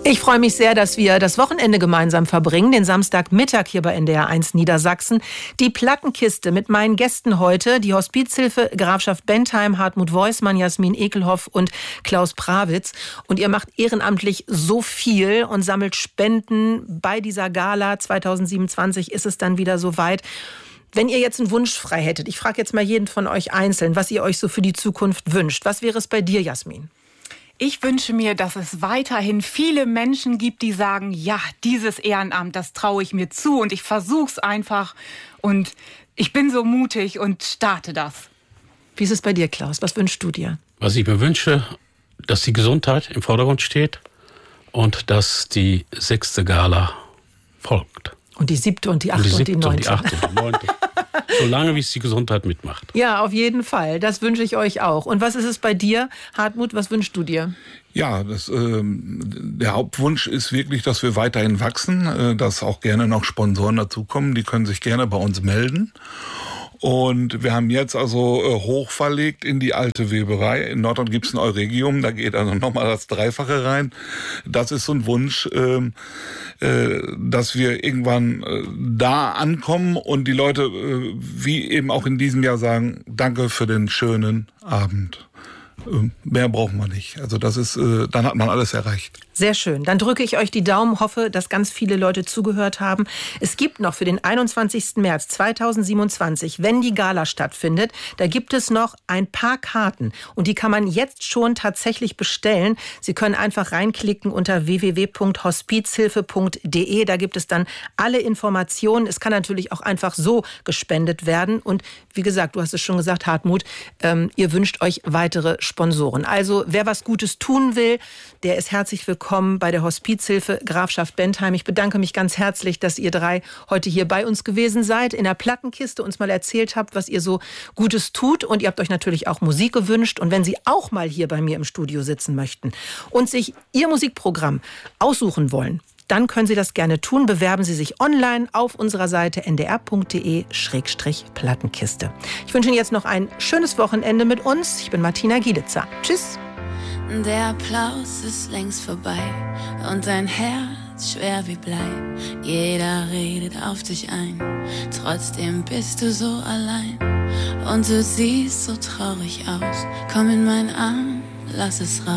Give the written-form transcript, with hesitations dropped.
Ich freue mich sehr, dass wir das Wochenende gemeinsam verbringen, den Samstagmittag hier bei NDR 1 Niedersachsen. Die Plattenkiste mit meinen Gästen heute, die Hospizhilfe Grafschaft Bentheim, Hartmut Weusmann, Jasmin Ekelhoff und Klaus Prawitz. Und ihr macht ehrenamtlich so viel und sammelt Spenden. Bei dieser Gala 2027 ist es dann wieder soweit. Wenn ihr jetzt einen Wunsch frei hättet, ich frage jetzt mal jeden von euch einzeln, was ihr euch so für die Zukunft wünscht. Was wäre es bei dir, Jasmin? Ich wünsche mir, dass es weiterhin viele Menschen gibt, die sagen, ja, dieses Ehrenamt, das traue ich mir zu und ich versuch's einfach und ich bin so mutig und starte das. Wie ist es bei dir, Klaus? Was wünschst du dir? Was ich mir wünsche, dass die Gesundheit im Vordergrund steht und dass die 6. Gala folgt. Und die 7. und die 8. und die 9. Und die 8. und die 9. Solange wie es die Gesundheit mitmacht. Ja, auf jeden Fall. Das wünsche ich euch auch. Und was ist es bei dir, Hartmut? Was wünschst du dir? Ja, der Hauptwunsch ist wirklich, dass wir weiterhin wachsen, dass auch gerne noch Sponsoren dazukommen. Die können sich gerne bei uns melden. Und wir haben jetzt also hochverlegt in die alte Weberei. In Nordrhein gibt es ein Euregium, da geht also nochmal das Dreifache rein. Das ist so ein Wunsch, dass wir irgendwann da ankommen und die Leute, wie eben auch in diesem Jahr, sagen, danke für den schönen Abend. Mehr brauchen wir nicht. Also das ist, dann hat man alles erreicht. Sehr schön. Dann drücke ich euch die Daumen, hoffe, dass ganz viele Leute zugehört haben. Es gibt noch für den 21. März 2027, wenn die Gala stattfindet, da gibt es noch ein paar Karten. Und die kann man jetzt schon tatsächlich bestellen. Sie können einfach reinklicken unter www.hospizhilfe.de. Da gibt es dann alle Informationen. Es kann natürlich auch einfach so gespendet werden. Und wie gesagt, du hast es schon gesagt, Hartmut, ihr wünscht euch weitere Sponsoren. Also wer was Gutes tun will, der ist herzlich willkommen bei der Hospizhilfe Grafschaft Bentheim. Ich bedanke mich ganz herzlich, dass ihr drei heute hier bei uns gewesen seid, in der Plattenkiste uns mal erzählt habt, was ihr so Gutes tut. Und ihr habt euch natürlich auch Musik gewünscht. Und wenn Sie auch mal hier bei mir im Studio sitzen möchten und sich Ihr Musikprogramm aussuchen wollen, dann können Sie das gerne tun. Bewerben Sie sich online auf unserer Seite ndr.de/Plattenkiste. Ich wünsche Ihnen jetzt noch ein schönes Wochenende mit uns. Ich bin Martina Gielitzer. Tschüss. Der Applaus ist längst vorbei und dein Herz schwer wie Blei. Jeder redet auf dich ein, trotzdem bist du so allein. Und du siehst so traurig aus, komm in meinen Arm, lass es raus.